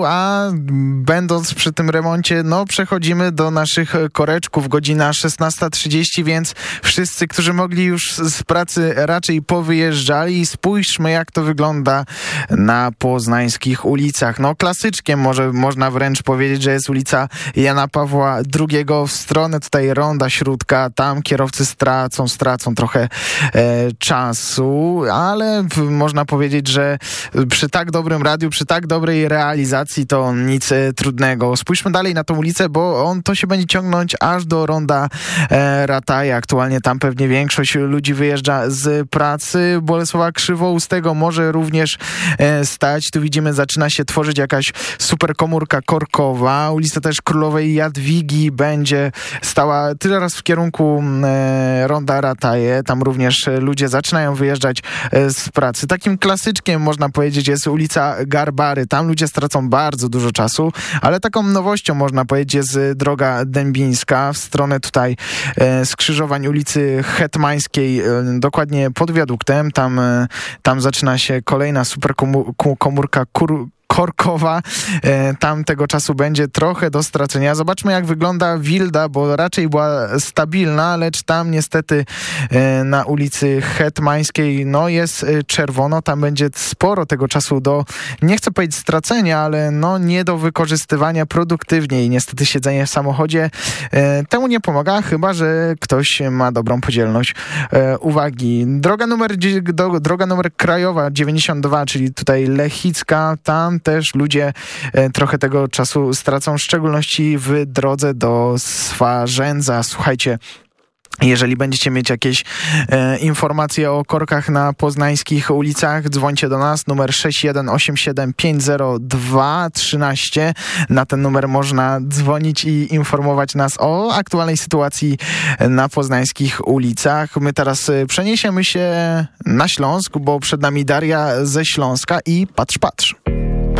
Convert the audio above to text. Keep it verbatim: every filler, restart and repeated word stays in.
remontu, a będąc przy tym remoncie, no przechodzimy do naszych koreczków. Godzina szesnasta trzydzieści, więc wszyscy, którzy mogli już z pracy raczej powyjeżdżali. Spójrzmy, jak to wygląda na poznańskich ulicach. No klasyczkiem może można wręcz powiedzieć, że jest ulica Jana Pawła drugiego w stronę tutaj Ronda Śródka. Tam kierowcy stracą, stracą trochę e, czasu, ale w, można powiedzieć, że przy tak dobrym radiu, przy tak dobrej realizacji to nic e, trudnego. Spójrzmy dalej na tą ulicę, bo on to się będzie ciągnąć aż do Ronda e, Rataja. Aktualnie tam pewnie większość ludzi wyjeżdża z pracy. Bolesława Krzywoustego może również e, stać. Tu widzimy, zaczyna się tworzyć jakaś super komórka korkowa. Ulica też Królowej Jadwigi będzie stała teraz w kierunku e, Ronda Rataje. Tam również ludzie zaczynają wyjeżdżać e, z pracy. Takim klasyczkiem można powiedzieć jest ulica Garbary. Tam ludzie stracą bardzo dużo czasu, ale taką nowością można powiedzieć jest droga dębińska w stronę tutaj e, skrzyżowań ulicy Hetmańskiej, e, dokładnie pod wiaduktem. Tam, e, tam zaczyna się kolejna super komu- komórka kur- korkowa. E, tam tego czasu będzie trochę do stracenia. Zobaczmy, jak wygląda Wilda, bo raczej była stabilna, lecz tam niestety e, na ulicy Hetmańskiej no jest e, czerwono. Tam będzie sporo tego czasu do, nie chcę powiedzieć stracenia, ale no nie do wykorzystywania produktywnie i niestety siedzenie w samochodzie e, temu nie pomaga, chyba że ktoś ma dobrą podzielność e, uwagi. Droga numer, do, droga numer krajowa dziewięćdziesiąt dwa, czyli tutaj Lechicka, tam też ludzie e, trochę tego czasu stracą, w szczególności w drodze do Swarzędza. Słuchajcie, jeżeli będziecie mieć jakieś e, informacje o korkach na poznańskich ulicach, dzwońcie do nas, numer sześć jeden osiem siedem pięć zero dwa trzynaście. Na ten numer można dzwonić i informować nas o aktualnej sytuacji na poznańskich ulicach. My teraz e, przeniesiemy się na Śląsk, bo przed nami Daria ze Śląska i patrz, patrz.